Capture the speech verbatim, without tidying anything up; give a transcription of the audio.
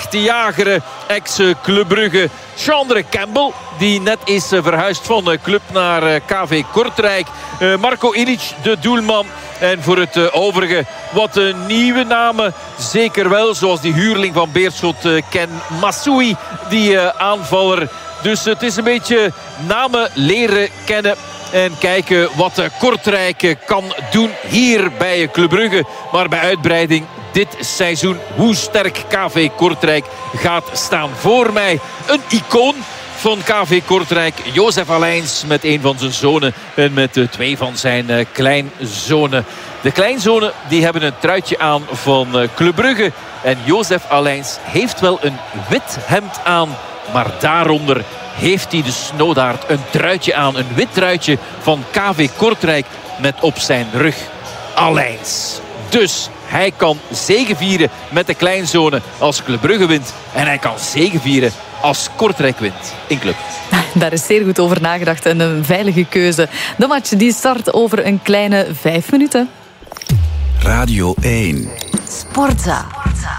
Bart de Jager, ex-Club Brugge. Chandre Campbell, die net is verhuisd van club naar K V Kortrijk. Marko Ilic, de doelman. En voor het overige wat nieuwe namen. Zeker wel, zoals die huurling van Beerschot, Ken Massoui, die aanvaller. Dus het is een beetje namen leren kennen. En kijken wat Kortrijk kan doen hier bij Club Brugge. Maar bij uitbreiding dit seizoen, hoe sterk K V Kortrijk gaat staan. Voor mij een icoon van K V Kortrijk, Jozef Allijns, met een van zijn zonen en met twee van zijn kleinzonen. De kleinzonen die hebben een truitje aan van Club Brugge. En Jozef Allijns heeft wel een wit hemd aan, maar daaronder heeft hij de snoodaard een truitje aan. Een wit truitje van K V Kortrijk met op zijn rug Allijns. Dus hij kan zegevieren met de kleinzonen als Club Brugge wint. En hij kan zegevieren als Kortrijk wint in club. Daar is zeer goed over nagedacht en een veilige keuze. De match die start over een kleine vijf minuten. Radio één. Sportza.